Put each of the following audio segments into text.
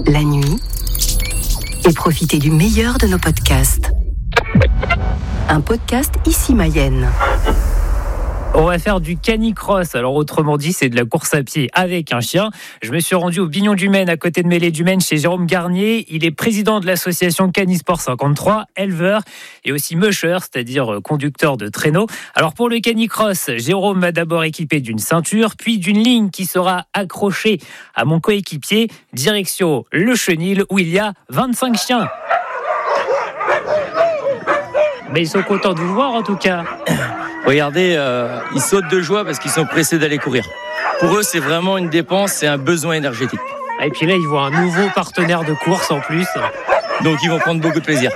la nuit et profitez du meilleur de nos podcasts. Un podcast ici Mayenne. On va faire du canicross, alors autrement dit c'est de la course à pied avec un chien. Je me suis rendu au Bignon du Maine, à côté de Mêlée du Maine, chez Jérôme Garnier. Il est président de l'association Canisport 53, éleveur et aussi musher, c'est-à-dire conducteur de traîneau. Alors pour le canicross, Jérôme m'a d'abord équipé d'une ceinture, puis d'une ligne qui sera accrochée à mon coéquipier, direction le chenil où il y a 25 chiens. Mais ils sont contents de vous voir en tout cas. Regardez, ils sautent de joie parce qu'ils sont pressés d'aller courir. Pour eux, c'est vraiment une dépense, c'est un besoin énergétique. Et puis là, ils voient un nouveau partenaire de course en plus. Donc ils vont prendre beaucoup de plaisir.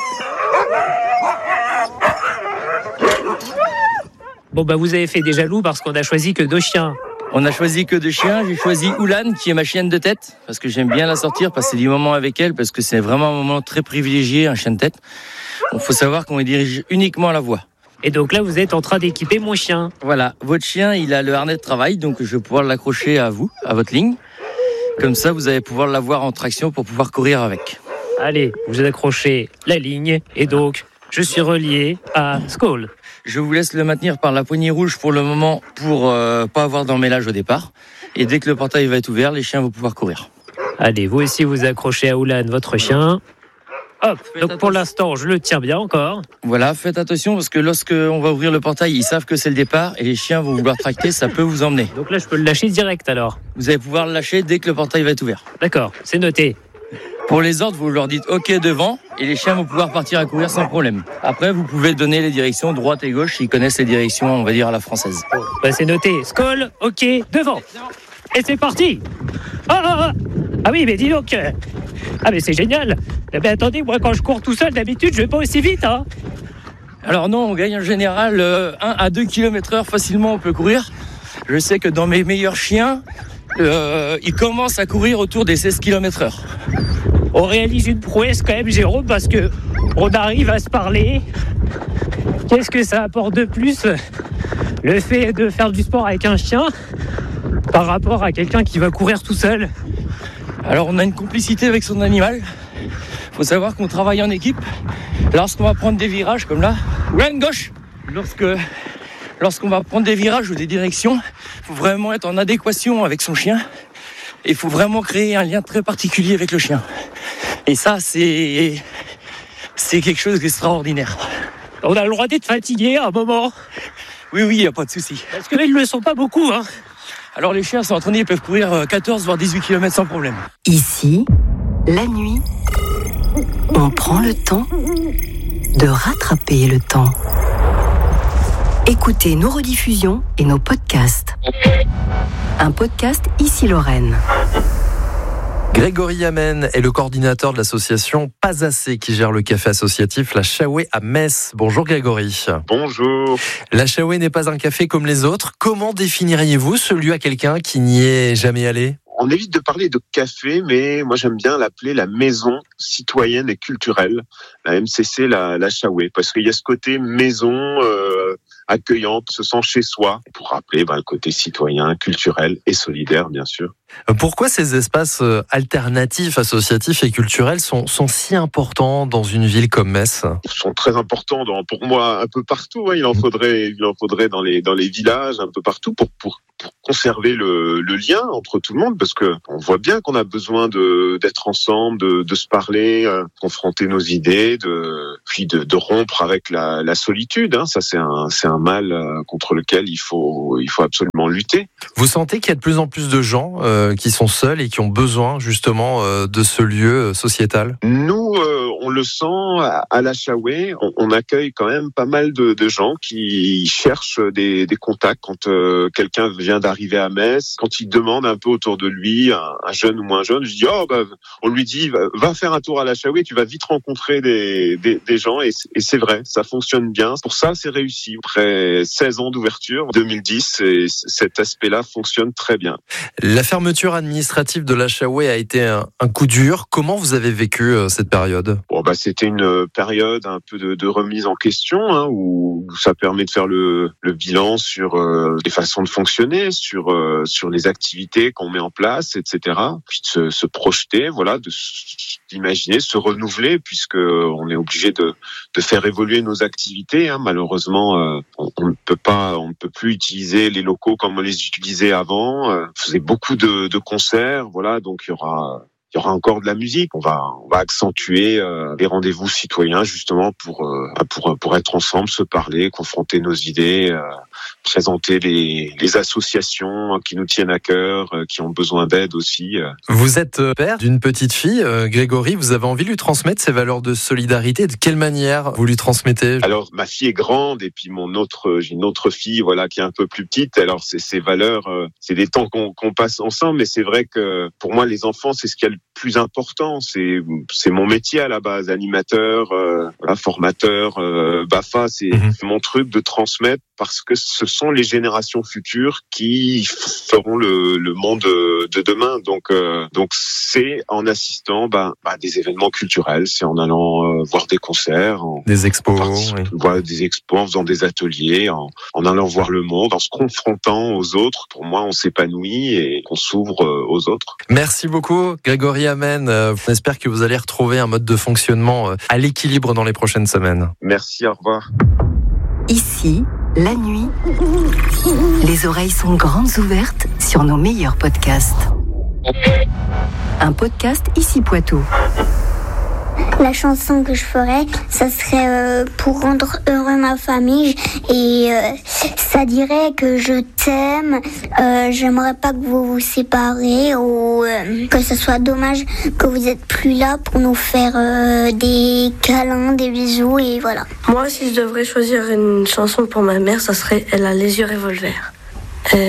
Bon, vous avez fait des jaloux parce qu'on a choisi que 2 chiens. On a choisi que 2 chiens. J'ai choisi Oulan, qui est ma chienne de tête, parce que j'aime bien la sortir, passer du moment avec elle, parce que c'est vraiment un moment très privilégié, un chien de tête. Il faut savoir qu'on les dirige uniquement à la voix. Et donc là, vous êtes en train d'équiper mon chien. Voilà, votre chien, il a le harnais de travail, donc je vais pouvoir l'accrocher à vous, à votre ligne. Comme ça, vous allez pouvoir l'avoir en traction pour pouvoir courir avec. Allez, vous accrochez la ligne, et donc, je suis relié à Skoll. Je vous laisse le maintenir par la poignée rouge pour le moment, pour pas avoir d'emmêlage au départ. Et dès que le portail va être ouvert, les chiens vont pouvoir courir. Allez, vous aussi, vous accrochez à Oulan, votre chien. Hop, donc pour l'instant, je le tiens bien encore. Voilà, faites attention parce que lorsqu'on va ouvrir le portail, ils savent que c'est le départ et les chiens vont vouloir tracter, ça peut vous emmener. Donc là, je peux le lâcher direct alors. Vous allez pouvoir le lâcher dès que le portail va être ouvert. D'accord, c'est noté. Pour les ordres, vous leur dites OK devant et les chiens vont pouvoir partir à courir sans problème. Après, vous pouvez donner les directions droite et gauche, ils connaissent les directions, on va dire, à la française. C'est noté. Skoll, OK, devant. Et c'est parti. Ah oui, mais dis donc. Ah mais c'est génial. Mais attendez, moi quand je cours tout seul, d'habitude, je vais pas aussi vite. Alors non, on gagne en général 1 à 2 km/h facilement, on peut courir. Je sais que dans mes meilleurs chiens, ils commencent à courir autour des 16 km/h. On réalise une prouesse quand même, Jérôme, parce que on arrive à se parler. Qu'est-ce que ça apporte de plus, le fait de faire du sport avec un chien par rapport à quelqu'un qui va courir tout seul? Alors on a une complicité avec son animal. Il faut savoir qu'on travaille en équipe. Lorsqu'on va prendre des virages comme là, Oulan gauche. Lorsqu'on va prendre des virages ou des directions, il faut vraiment être en adéquation avec son chien. Et il faut vraiment créer un lien très particulier avec le chien. Et ça, c'est quelque chose d'extraordinaire. On a le droit d'être fatigué à un moment. Oui, il n'y a pas de souci. Parce que là, ils ne le sont pas beaucoup. Alors les chiens sont entraînés, ils peuvent courir 14 voire 18 km sans problème. Ici, la nuit, on prend le temps de rattraper le temps. Écoutez nos rediffusions et nos podcasts. Un podcast ici Lorraine. Grégory Yamen est le coordinateur de l'association Pas Assez qui gère le café associatif La Chaouée à Metz. Bonjour Grégory. Bonjour. La Chaouée n'est pas un café comme les autres. Comment définiriez-vous ce lieu à quelqu'un qui n'y est jamais allé ? On évite de parler de café, mais moi j'aime bien l'appeler la maison citoyenne et culturelle, la MCC, la Chaouée, parce qu'il y a ce côté maison accueillante, se sent chez soi, pour rappeler le côté citoyen, culturel et solidaire, bien sûr. Pourquoi ces espaces alternatifs, associatifs et culturels sont si importants dans une ville comme Metz ? Ils sont très importants pour moi un peu partout. Il en faudrait dans les villages, un peu partout pour conserver le lien entre tout le monde, parce que on voit bien qu'on a besoin d'être ensemble, de se parler, confronter nos idées, de rompre avec la solitude. Ça c'est un mal contre lequel il faut absolument lutter. Vous sentez qu'il y a de plus en plus de gens qui sont seuls et qui ont besoin justement de ce lieu sociétal ? Nous, on le sent à la Chaouée, on accueille quand même pas mal de gens qui cherchent des contacts quand quelqu'un vient d'arriver à Metz, quand il demande un peu autour de lui, un jeune ou moins jeune, je dis on lui dit va faire un tour à la Chaouée, tu vas vite rencontrer des gens et c'est vrai, ça fonctionne bien. Pour ça, c'est réussi. Après 16 ans d'ouverture, 2010, et cet aspect-là fonctionne très bien. La fermeture administrative de la Chaouée a été un coup dur. Comment vous avez vécu cette période ? C'était une période un peu de remise en question, où ça permet de faire le bilan sur les façons de fonctionner, sur les activités qu'on met en place, etc. Puis de se projeter, d'imaginer, se renouveler, puisque on est obligé de faire évoluer nos activités. Malheureusement, on ne peut plus utiliser les locaux comme on les utilisait avant. On faisait beaucoup de concerts, donc il y aura encore de la musique. On va accentuer les rendez-vous citoyens, justement pour être ensemble, se parler, confronter nos idées, présenter les associations qui nous tiennent à cœur, qui ont besoin d'aide aussi. Vous êtes père d'une petite fille, Grégory. Vous avez envie de lui transmettre ces valeurs de solidarité. De quelle manière vous lui transmettez ? Alors, ma fille est grande et puis j'ai une autre fille, qui est un peu plus petite. Alors, ces valeurs, c'est des temps qu'on passe ensemble. Mais c'est vrai que pour moi, les enfants, c'est ce qu'il y a le plus important. C'est mon métier à la base, animateur, formateur, BAFA. C'est mon truc de transmettre, parce que ce sont les générations futures qui feront le monde de demain. Donc c'est en assistant des événements culturels, c'est en allant voir des concerts, des expos, des expos, en faisant des ateliers, en allant voir le monde, en se confrontant aux autres. Pour moi, on s'épanouit et on s'ouvre aux autres. Merci beaucoup, Grégory Amen. On espère que vous allez retrouver un mode de fonctionnement à l'équilibre dans les prochaines semaines. Merci, au revoir. Ici, la nuit, les oreilles sont grandes ouvertes sur nos meilleurs podcasts. Un podcast Ici Poitou. La chanson que je ferais, ça serait pour rendre heureux ma famille, et ça dirait que je t'aime, j'aimerais pas que vous vous séparez, ou que ce soit dommage que vous êtes plus là pour nous faire des câlins, des bisous, et voilà. Moi, si je devrais choisir une chanson pour ma mère, ça serait Elle a les yeux revolver.